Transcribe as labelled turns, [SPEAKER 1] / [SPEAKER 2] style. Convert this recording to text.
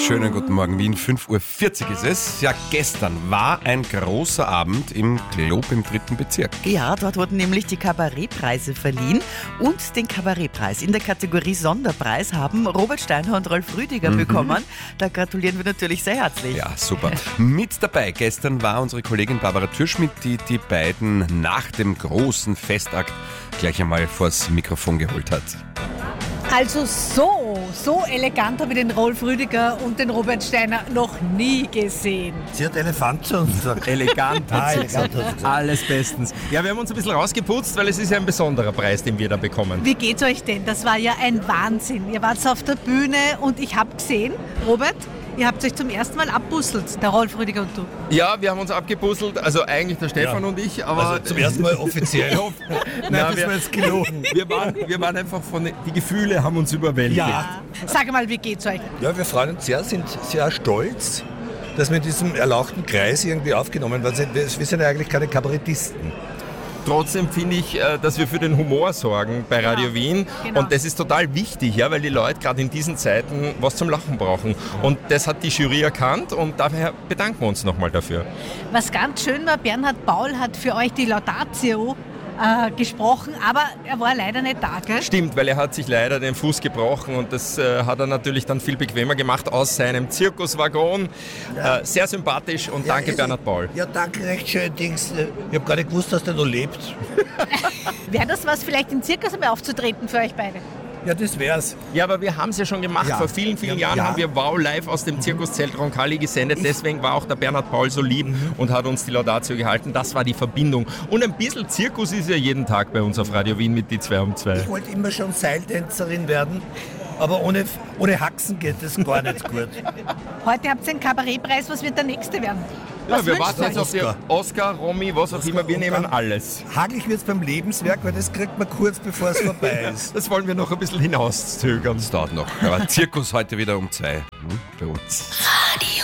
[SPEAKER 1] Schönen guten Morgen, Wien, 5:40 Uhr ist es. Ja, gestern war ein großer Abend im Glob im 3. Bezirk.
[SPEAKER 2] Ja, dort wurden nämlich die Kabarettpreise verliehen und den Kabarettpreis in der Kategorie Sonderpreis haben Robert Steiner und Rolf Rüdiger bekommen. Da gratulieren wir natürlich sehr herzlich.
[SPEAKER 1] Ja, super. Mit dabei gestern war unsere Kollegin Barbara Türschmidt, die die beiden nach dem großen Festakt gleich einmal vors Mikrofon geholt hat.
[SPEAKER 3] Also so elegant habe ich den Rolf Rüdiger und den Robert Steiner noch nie gesehen.
[SPEAKER 4] Sie hat Elefant zu uns gesagt.
[SPEAKER 5] Elegant hat sie
[SPEAKER 4] elegant
[SPEAKER 5] gesagt.
[SPEAKER 4] hat sie gesagt.
[SPEAKER 5] Alles bestens. Ja, wir haben uns ein bisschen rausgeputzt, weil es ist ja ein besonderer Preis, den wir da bekommen.
[SPEAKER 3] Wie geht's euch denn? Das war ja ein Wahnsinn. Ihr wart auf der Bühne und ich habe gesehen, Robert, ihr habt euch zum ersten Mal abbusselt, der Rolf Rüdiger und du.
[SPEAKER 5] Ja, wir haben uns abgebusselt, also eigentlich der Stefan und ich, aber
[SPEAKER 4] Also zum ersten Mal offiziell.
[SPEAKER 5] Nein,
[SPEAKER 4] das war jetzt gelogen.
[SPEAKER 5] wir waren einfach die Gefühle haben uns überwältigt.
[SPEAKER 4] Ja.
[SPEAKER 3] Sag mal, wie geht's euch?
[SPEAKER 4] Ja, wir freuen uns sehr, sind sehr stolz, dass wir in diesem erlauchten Kreis irgendwie aufgenommen werden. Wir sind ja eigentlich keine Kabarettisten.
[SPEAKER 5] Trotzdem finde ich, dass wir für den Humor sorgen bei Radio Wien.
[SPEAKER 3] genau.
[SPEAKER 5] Und das ist total wichtig, ja, weil die Leute gerade in diesen Zeiten was zum Lachen brauchen. Und das hat die Jury erkannt und daher bedanken wir uns nochmal dafür.
[SPEAKER 3] Was ganz schön war, Bernhard Paul hat für euch die Laudatio gesprochen, aber er war leider nicht da, gell?
[SPEAKER 5] Stimmt, weil er hat sich leider den Fuß gebrochen und das hat er natürlich dann viel bequemer gemacht aus seinem Zirkuswaggon. Sehr sympathisch und danke Bernhard Paul.
[SPEAKER 4] Ja, danke, recht schön, Dings. Ich habe gar nicht gewusst, dass der noch lebt.
[SPEAKER 3] Wäre das was, vielleicht im Zirkus einmal aufzutreten für euch beide?
[SPEAKER 4] Ja, das wär's.
[SPEAKER 5] Ja, aber wir haben es ja schon gemacht.
[SPEAKER 4] Ja.
[SPEAKER 5] Vor vielen, vielen
[SPEAKER 4] Ja.
[SPEAKER 5] Jahren haben wir Wow live aus dem Zirkuszelt Roncalli gesendet. Deswegen war auch der Bernhard Paul so lieb und hat uns die Laudatio gehalten. Das war die Verbindung. Und ein bisschen Zirkus ist ja jeden Tag bei uns auf Radio Wien mit die 2 um 2.
[SPEAKER 4] Ich wollte immer schon Seiltänzerin werden, aber ohne Haxen geht das gar nicht gut.
[SPEAKER 3] Heute habt ihr den Kabarettpreis, was wird der nächste werden?
[SPEAKER 5] Ja,
[SPEAKER 3] Was
[SPEAKER 5] wir
[SPEAKER 3] wünscht
[SPEAKER 5] warten
[SPEAKER 3] ihr
[SPEAKER 5] jetzt
[SPEAKER 3] euch?
[SPEAKER 5] auf die Oscar, Romy, was auch immer. Wir nehmen alles.
[SPEAKER 4] Hagelig wird's beim Lebenswerk, weil das kriegt man kurz bevor es vorbei ist.
[SPEAKER 5] Das wollen wir noch ein bisschen hinauszögern.
[SPEAKER 1] Das dauert noch. Aber Zirkus heute wieder um 2 bei uns.
[SPEAKER 2] Radio